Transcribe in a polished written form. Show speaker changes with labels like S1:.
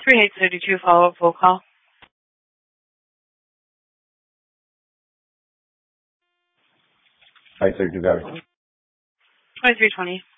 S1: 3832 follow-up full call.
S2: Hi, 32 Gary.
S1: 2320.